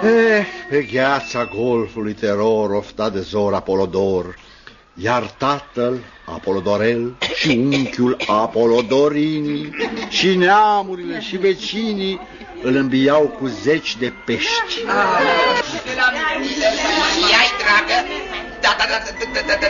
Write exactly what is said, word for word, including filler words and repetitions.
Eh, pe gheața golfului teror ofta de zor Apolodor, iar tatăl Apolodorel și unchiul Apolodorini și neamurile și vecinii îl îmbiau cu zeci de pești. Ia-i, dragă! Da, da, da, da, da, da,